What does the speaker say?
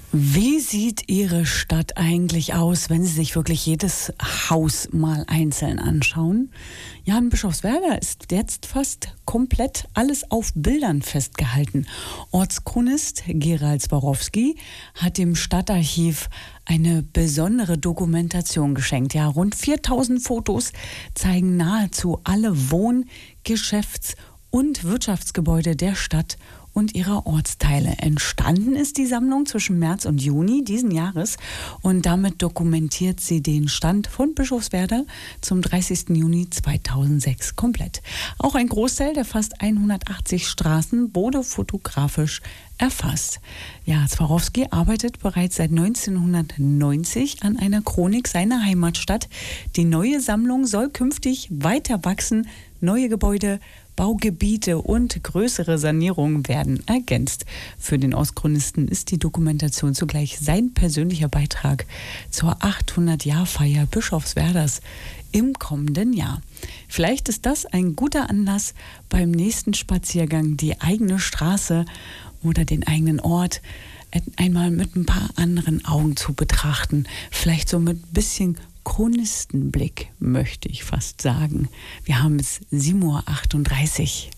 Wie sieht Ihre Stadt eigentlich aus, wenn Sie sich wirklich jedes Haus mal einzeln anschauen? Ja, in Bischofswerda ist jetzt fast komplett alles auf Bildern festgehalten. Ortschronist Gerald Swarovski hat dem Stadtarchiv eine besondere Dokumentation geschenkt. Ja, rund 4000 Fotos zeigen nahezu alle Wohn-, Geschäfts- und Wirtschaftsgebäude der Stadt und ihrer Ortsteile. Entstanden ist die Sammlung zwischen März und Juni diesen Jahres und damit dokumentiert sie den Stand von Bischofswerda zum 30. Juni 2006 komplett. Auch ein Großteil der fast 180 Straßen wurde fotografisch erfasst. Ja, Swarovski arbeitet bereits seit 1990 an einer Chronik seiner Heimatstadt. Die neue Sammlung soll künftig weiter wachsen. Neue Gebäude, Baugebiete und größere Sanierungen werden ergänzt. Für den Ortschronisten ist die Dokumentation zugleich sein persönlicher Beitrag zur 800-Jahr-Feier Bischofswerdas im kommenden Jahr. Vielleicht ist das ein guter Anlass, beim nächsten Spaziergang die eigene Straße oder den eigenen Ort einmal mit ein paar anderen Augen zu betrachten. Vielleicht so mit ein bisschen Chronistenblick, möchte ich fast sagen. Wir haben es 7:38 Uhr.